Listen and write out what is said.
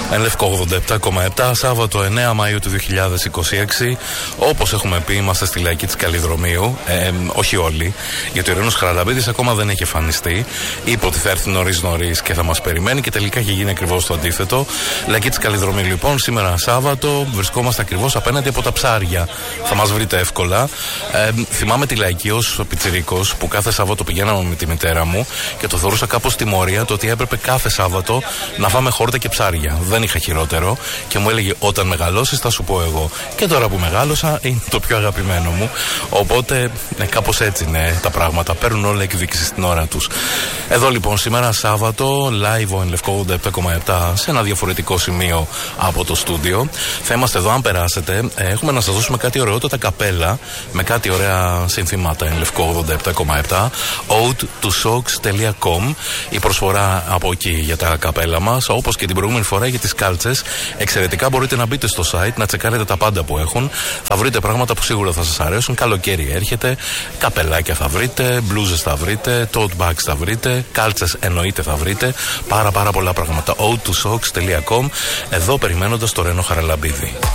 Εν Λευκό 87,7, Σάββατο 9 Μαΐου του 2026. Όπως έχουμε πει, είμαστε στη Λαϊκή της Καλλιδρομίου. Όχι όλοι, γιατί ο Ρένος Χαραλαμπίδης ακόμα δεν έχει εμφανιστεί. Είπε ότι θα έρθει νωρίς και θα μας περιμένει και τελικά έχει γίνει ακριβώς το αντίθετο. Λαϊκή της Καλλιδρομίου, λοιπόν, σήμερα Σάββατο βρισκόμαστε ακριβώς απέναντι από τα ψάρια. Θα μας βρείτε εύκολα. Θυμάμαι τη Λαϊκή ως πιτσιρίκος που κάθε Σάββατο πηγαίναμε με τη μητέρα μου και το θεωρούσα κάπως τιμωρία το ότι έπρεπε κάθε Σάββατο να φάμε χόρτα και ψάρια. Δεν είχα χειρότερο και μου έλεγε όταν μεγαλώσεις θα σου πω εγώ. Και τώρα που μεγάλωσα είναι το πιο αγαπημένο μου. Οπότε κάπως έτσι είναι τα πράγματα. Παίρνουν όλα εκδίκηση στην ώρα τους. Εδώ λοιπόν σήμερα Σάββατο, live ο Εν Λευκό 87,7 σε ένα διαφορετικό σημείο από το στούντιο. Θα είμαστε εδώ αν περάσετε. Έχουμε να σας δώσουμε κάτι ωραιότατα καπέλα με κάτι ωραία συνθήματα. Εν Λευκό 87,7 ode2socks.com. Η προσφορά από εκεί για τα καπέλα μας, όπως και την προηγούμενη φορά για τις κάλτσες. Εξαιρετικά μπορείτε να μπείτε στο site, να τσεκάρετε τα πάντα που έχουν. Θα βρείτε πράγματα που σίγουρα θα σας αρέσουν. Καλοκαίρι έρχεται. Καπελάκια θα βρείτε, μπλούζες θα βρείτε, tote bags θα βρείτε, κάλτσες εννοείται θα βρείτε. Πάρα πολλά πράγματα. ode2socks.com. Εδώ περιμένοντας το Ρένο Χαραλαμπίδη.